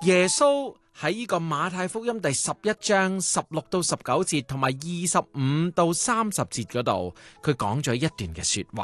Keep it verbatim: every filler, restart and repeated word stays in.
耶穌喺呢個馬太福音第十一章十六到十九節同埋二十五到三十節嗰度，佢講咗一段嘅說話。